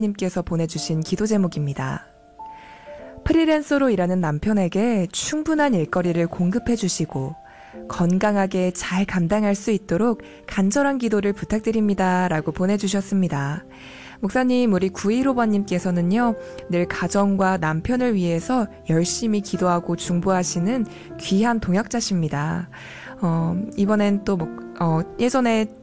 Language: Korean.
님께서 보내주신 기도 제목입니다. 프리랜서로 일하는 남편에게 충분한 일거리를 공급해 주시고 건강하게 잘 감당할 수 있도록 간절한 기도를 부탁드립니다. 라고 보내주셨습니다. 목사님, 우리 915번님께서는요, 늘 가정과 남편을 위해서 열심히 기도하고 중보하시는 귀한 동역자십니다. 이번엔 또 예전에